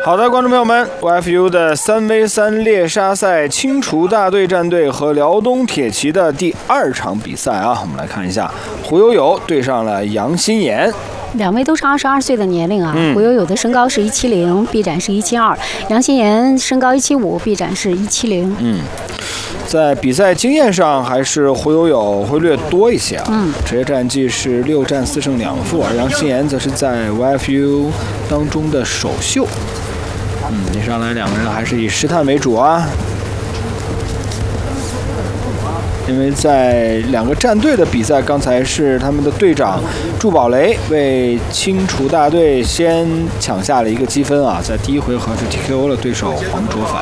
好的，观众朋友们 ，YFU 的3v3猎杀赛，清除大队战队和辽东铁骑的第2场比赛啊，我们来看一下，胡友友对上了杨新岩。 两位都是22岁的年龄啊，胡友友的身高是170，臂展是172，杨新岩身高175，臂展是170。 在比赛经验上，还是胡友友会略多一些啊。职业战绩是6战4胜2负，而杨新岩则是在 YFU 当中的首秀。一上来两个人还是以试探为主啊。因为在两个战队的比赛，刚才是他们的队长祝宝雷为清除大队先抢下了一个积分啊，在第1回合是 TKO 了对手黄卓凡。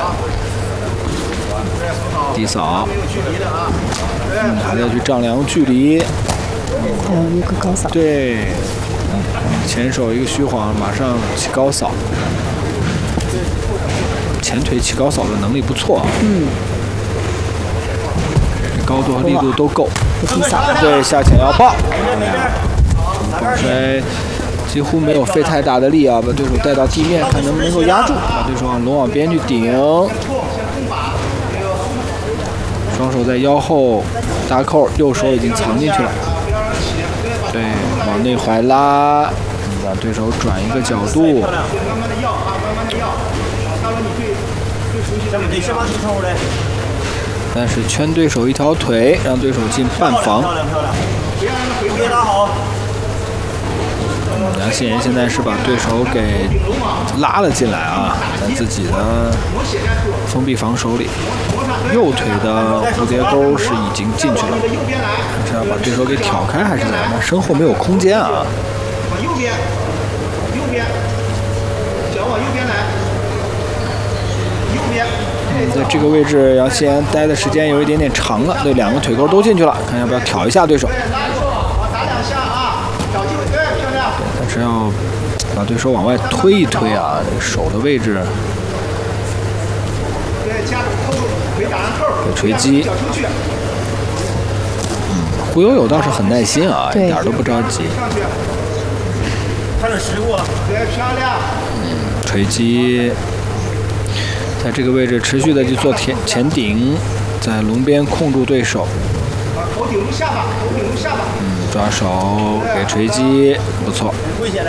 低扫，还在去丈量距离， 还有一个高扫。 对，前手一个虚晃，马上起高扫，前腿起高扫的能力不错啊。高度和力度都够。对，下潜要爆，棒摔几乎没有费太大的力啊，把对手带到地面，看能不能够压住，把对手往龙网边去顶。双手在腰后搭扣，右手已经藏进去了。对，往内踝拉，让对手转一个角度。但是圈对手一条腿，让对手进半防。杨新岩现在是把对手给拉了进来啊，在自己的封闭防守里，右腿的蝴蝶钩是已经进去了，看是要把对手给挑开还是怎样？但身后没有空间啊。 往右边，脚往右边来，右边。 在这个位置，杨新岩待的时间有一点点长了，对，两个腿钩都进去了，看要不要挑一下对手。 打2下啊，找机会，对，漂亮。 但是要把对手往外推一推啊，这个手的位置。 对，夹住扣，腿打上扣， 给锤击。胡友友倒是很耐心啊，一点都不着急。 看着失误，对，漂亮。 锤击。在这个位置持续的去做前顶，在龙边控住对手。 头顶住下巴，头顶住下巴。 抓手给锤击，不错。 跪下来。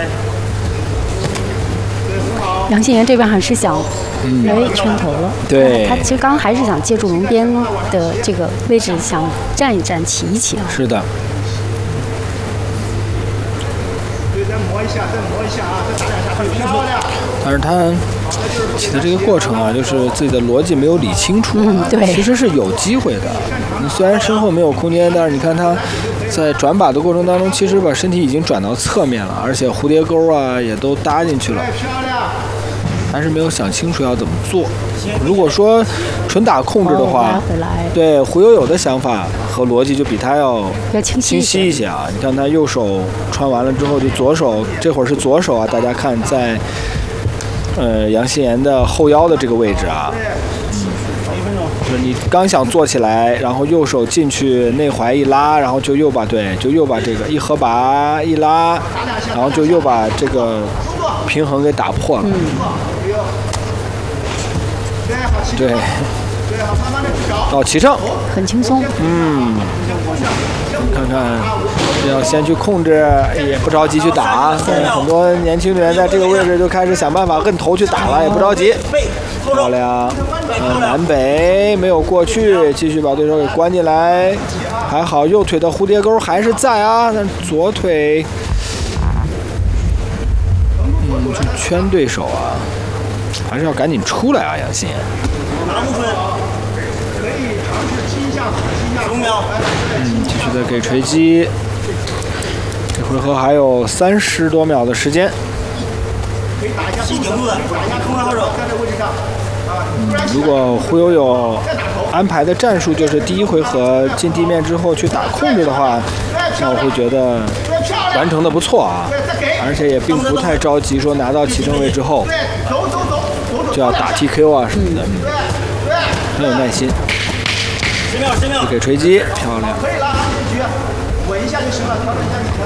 杨新岩这边还是想，圈头了。 对。 他其实刚刚还是想借助龙边的这个位置，想站一站，起一起啊。 是的。 对，再磨一下，再磨一下啊，再打2下，很漂亮。 但是他起的这个过程啊，就是自己的逻辑没有理清楚。 对， 其实是有机会的。你虽然身后没有空间，但是你看他在转把的过程当中，其实把身体已经转到侧面了，而且蝴蝶钩啊也都搭进去了，还是没有想清楚要怎么做。如果说纯打控制的话，对胡友友的想法和逻辑就比他要清晰一些啊。你看他右手穿完了之后，就左手这会儿是左手啊，大家看在杨新岩的后腰的这个位置啊，就是你刚想做起来，然后右手进去内踝一拉，然后就又把这个一合拔一拉，然后就又把这个平衡给打破了。对，到齐胜， 很轻松。 看看要先去控制，也不着急去打。很多年轻人在这个位置就开始想办法摁头去打了，也不着急。漂亮，南北没有过去，继续把对手给关进来。还好右腿的蝴蝶钩还是在啊，但左腿去圈对手啊，还是要赶紧出来啊，杨新岩。继续的给锤击。这回合还有30多秒的时间。如果胡友友安排的战术就是第1回合进地面之后去打控制的话，那我会觉得完成的不错啊，而且也并不太着急说拿到起正位之后就要打 TKO 啊什么的，很有耐心。给锤击，漂亮。可以了，稳一下就行了，调整一下你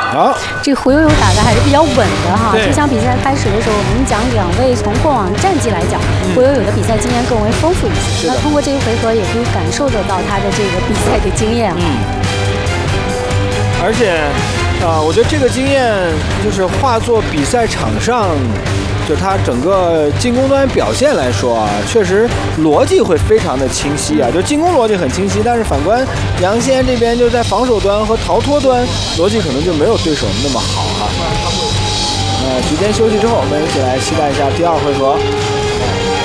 好， 这个胡悠悠打的还是比较稳的哈。 对这场比赛开始的时候，我们讲两位从过往战绩来讲，胡悠悠的比赛经验更为丰富一些。那通过这一回合，也可以感受得到他的这个比赛的经验。 而且，我觉得这个经验就是化作比赛场上，就他整个进攻端表现来说啊，确实逻辑会非常的清晰啊，就进攻逻辑很清晰，但是反观杨先这边就在防守端和逃脱端逻辑可能就没有对手那么好哈。局间休息之后，我们一起来期待一下第二回合。